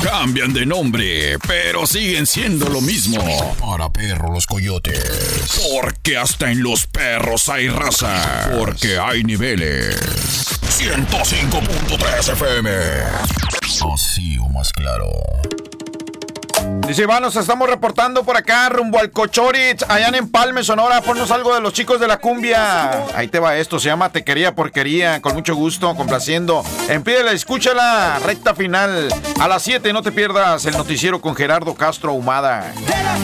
Cambian de nombre, pero siguen siendo lo mismo. Para perro los coyotes. Porque hasta en los perros hay raza. Porque hay niveles. 105.3 FM. Así o más claro. Dice Iván, nos estamos reportando por acá rumbo al Cochoritz, allá en Empalme, Sonora. Ponnos algo de los chicos de la cumbia. Ahí te va esto, se llama Te Quería Porquería. Con mucho gusto, complaciendo. Empídela, escúchala, recta final. A las 7 no te pierdas el noticiero con Gerardo Castro Ahumada.